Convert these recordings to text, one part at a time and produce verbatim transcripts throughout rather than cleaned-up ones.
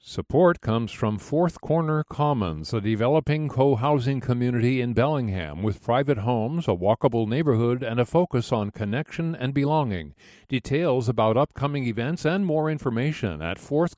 Support comes from Fourth Corner Commons, a developing co-housing community in Bellingham with private homes, a walkable neighborhood, and a focus on connection and belonging. Details about upcoming events and more information at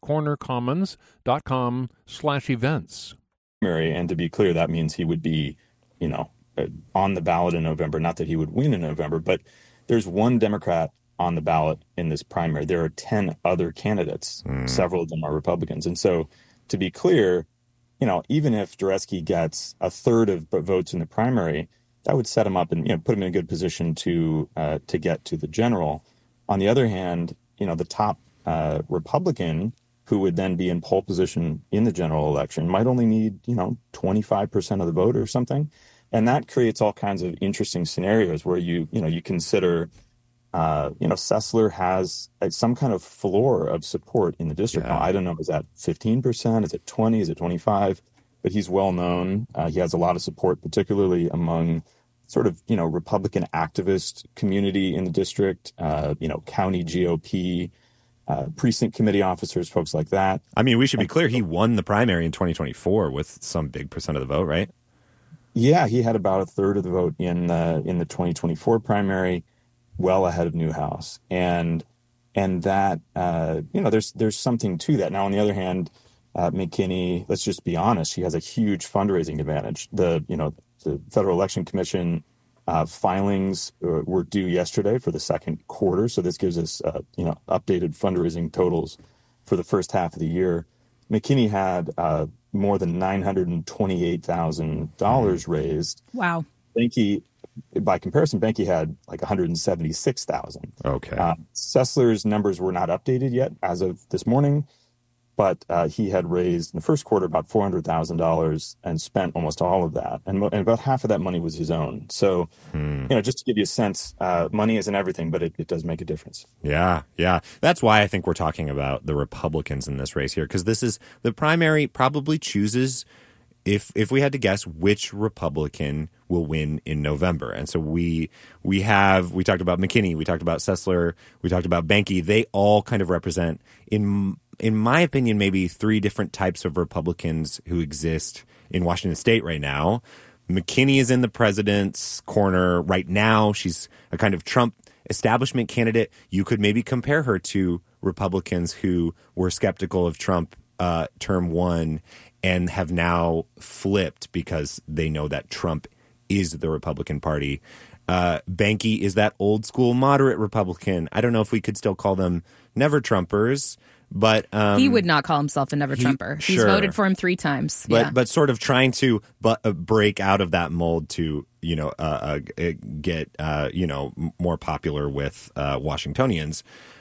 fourthcornercommons.com slash events. And to be clear, that means he would be, you know, on the ballot in November. Not that he would win in November, but there's one Democrat on the ballot in this primary. There are ten other candidates. Mm. Several of them are Republicans. And so to be clear, you know, even if Jureski gets a third of votes in the primary, that would set him up and, you know, put him in a good position to uh, to get to the general. On the other hand, you know, the top uh, Republican who would then be in pole position in the general election might only need, you know, twenty-five percent of the vote or something. And that creates all kinds of interesting scenarios where you, you know, you consider Uh, you know, Sessler has some kind of floor of support in the district. Yeah. Now, I don't know, is that fifteen percent? Is it twenty? Is it twenty-five? But he's well known. Uh, he has a lot of support, particularly among sort of, you know, Republican activist community in the district, uh, you know, county G O P, uh, precinct committee officers, folks like that. I mean, we should be clear. He won the primary in twenty twenty-four with some big percent of the vote, right? Yeah, he had about a third of the vote in the, in the twenty twenty-four primary. Well ahead of Newhouse, and and that uh, you know there's there's something to that. Now, on the other hand, uh, McKinney, let's just be honest, she has a huge fundraising advantage. The you know the Federal Election Commission uh, filings were due yesterday for the second quarter, so this gives us uh, you know updated fundraising totals for the first half of the year. McKinney had uh, more than nine hundred and twenty-eight thousand dollars raised. Wow. Benke, by comparison, Benke had like one hundred seventy-six thousand. Okay. Uh, Sessler's numbers were not updated yet as of this morning, but uh, he had raised in the first quarter about four hundred thousand dollars and spent almost all of that. And, and about half of that money was his own. So, hmm. you know, just to give you a sense, uh, money isn't everything, but it, it does make a difference. Yeah, yeah. That's why I think we're talking about the Republicans in this race here, because this is the primary probably chooses, if if we had to guess, which Republican will win in November. And so we we have, we talked about McKinney, we talked about Sessler, we talked about Benke. They all kind of represent, in in my opinion, maybe three different types of Republicans who exist in Washington State right now. McKinney is in the president's corner right now. She's a kind of Trump establishment candidate. You could maybe compare her to Republicans who were skeptical of Trump uh, term one and have now flipped because they know that Trump is the Republican Party. Uh, Benke is that old school moderate Republican. I don't know if we could still call them never Trumpers, but um, he would not call himself a never Trumper. He, He's sure. voted for him three times. But yeah. but sort of trying to but, uh, break out of that mold to you know uh, uh, get uh, you know more popular with uh, Washingtonians.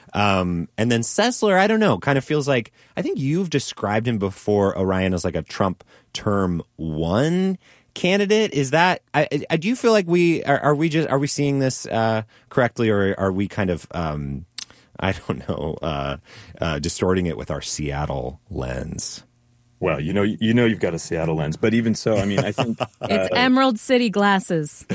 Um, and then Sessler, I don't know, kind of feels like, I think you've described him before, Orion, as like a Trump term one candidate. Is that, I, I do you feel like we, are, are we just, are we seeing this uh, correctly, or are we kind of, um, I don't know, uh, uh, distorting it with our Seattle lens? Well, you know, you know, you've got a Seattle lens, but even so, I mean, I think uh, it's Emerald City glasses.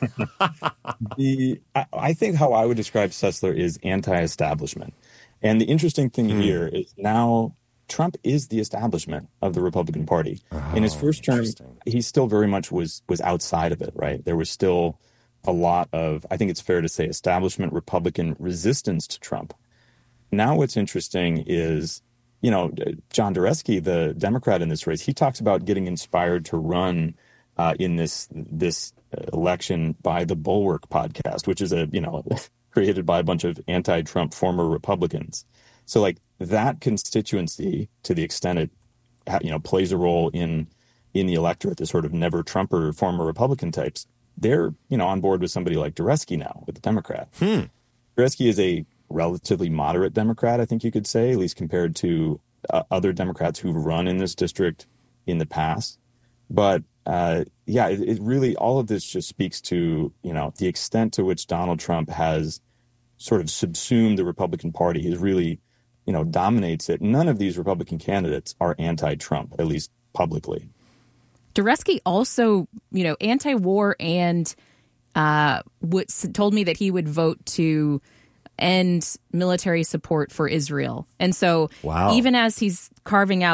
the I, I think how I would describe Sessler is anti-establishment, and the interesting thing mm. here is now Trump is the establishment of the Republican Party. Oh, in his first term, he still very much was was outside of it. Right, there was still a lot of, I think it's fair to say, establishment Republican resistance to Trump. Now, what's interesting is, you know, John Jureski, the Democrat in this race, he talks about getting inspired to run uh, in this this election by the Bulwark podcast, which is a, you know, created by a bunch of anti-Trump former Republicans. So like that constituency, to the extent it, you know, plays a role in in the electorate, the sort of never Trumper former Republican types, they're, you know, on board with somebody like Jureski now with the Democrat. Hmm. Jureski is a relatively moderate Democrat, I think you could say, at least compared to uh, other Democrats who've run in this district in the past. But uh, yeah, it, it really, all of this just speaks to, you know, the extent to which Donald Trump has sort of subsumed the Republican Party. He's really, you know, dominates it. None of these Republican candidates are anti-Trump, at least publicly. Jureski also, you know, anti-war and uh, what, told me that he would vote to end military support for Israel. And so wow. even as he's carving out